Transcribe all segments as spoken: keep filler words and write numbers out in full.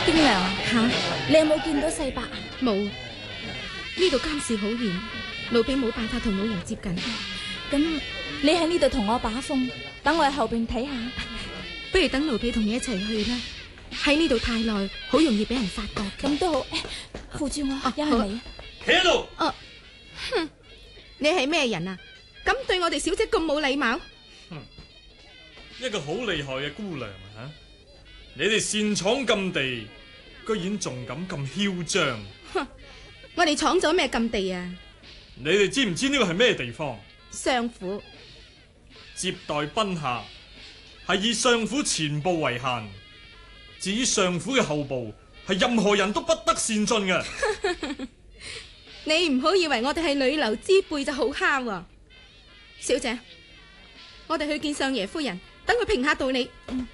京娘吓， 你有冇見到世伯啊？ 冇，呢度監視好嚴，奴婢冇辦法同老爺接近。 咁你喺呢度同我把風，等我喺後邊睇下。 不如等奴婢同你一齊去啦。喺呢度太耐，好容易俾人發覺。 咁都好，扶住我，一係你。 企喺度。 哦，哼，你係咩人啊？咁對我哋小姐咁冇禮貌？ 哼，一個好厲害嘅姑娘啊！你哋擅闖禁地，居然仲敢咁囂張？ 哼，我哋闖咗咩禁地啊？ 你哋知唔知呢個係咩地方？ 相府。 接待賓客係以相府前部為限，至於相府嘅後部係任何人都不得擅進嘅。 你唔好以為我哋係女流之輩就好蝦喎，小姐，我哋去見相爺夫人，等佢評下道理。 嗯，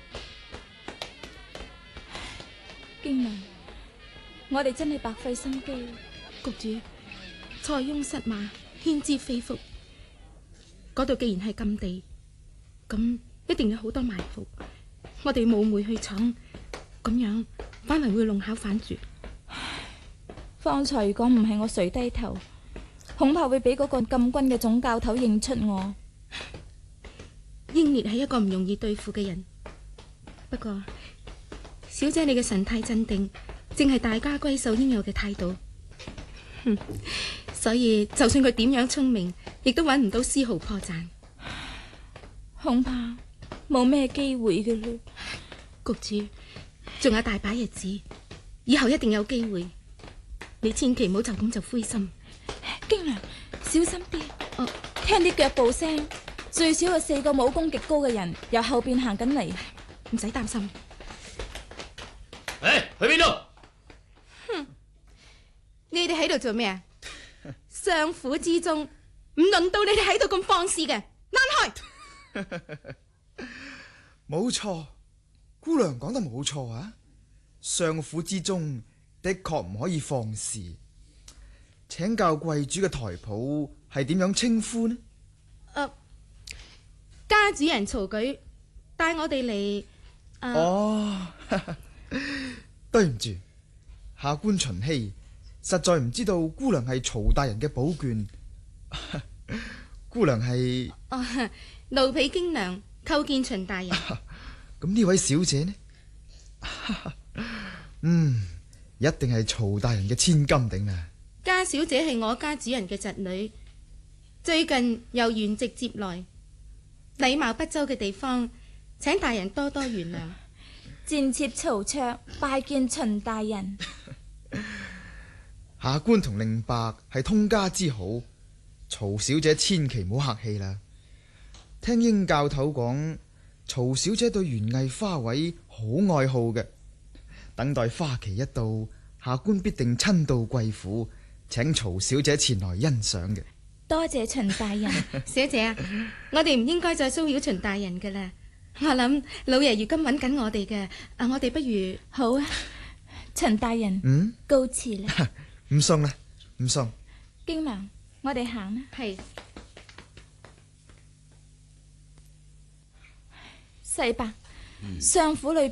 京娘，我哋真係白費心機。 局主，塞翁失馬，焉知非福。嗰度既然係禁地，咁一定有好多埋伏。我哋冒昧去闖，咁樣反而會弄巧反拙。 方才如果唔係我垂低頭，恐怕會俾嗰個禁軍嘅總教頭認出我。 英烈係一個唔容易對付嘅人，不過小姐你嘅神態鎮定，正係大家閨秀應有嘅態度。哼，所以就算佢點樣聰明，亦都揾唔到絲毫破綻。 恐怕冇咩機會嘅嘞。 局主，仲有大把日子，以後一定有機會。你千祈唔好就咁就灰心。 京娘，小心啲。 哦， 聽啲腳步聲，最少有四個武功極高嘅人由後邊行緊嚟， 唔使擔心。 誒，去邊度？ 哼，你哋喺度做咩啊？相府之中，唔輪到你哋喺度咁放肆嘅，躝開！ 冇錯，姑娘講得冇錯啊！相府之中的確唔可以放肆。請教貴主嘅台譜係點樣稱呼呢？ 誒，家主人曹舉帶我哋嚟。 哦，對唔住，下官秦希實在唔知道姑娘係曹大人嘅寶眷。姑娘係哦，奴婢京娘叩見秦大人。 咁呢位小姐呢？嗯，一定係曹大人嘅千金頂啦。 家小姐係我家主人嘅侄女，最近由原籍接來，禮貌不周嘅地方，請大人多多原諒。 賤妾曹卓拜見秦大人。 下官同令伯係通家之好，曹小姐千祈唔好客氣啦。聽英教頭講，曹小姐對園藝花卉好愛好嘅，等待花期一到，下官必定親到貴府，請曹小姐前來欣賞嘅。 多謝秦大人。 小姐啊，我哋唔應該再騷擾秦大人噶啦。我諗老爺如今揾緊我哋嘅，啊，我哋不如好啊。秦大人， 嗯， 告辭啦。 唔送啦，唔送。 京娘，我哋行啦。 係。 世伯，相府裏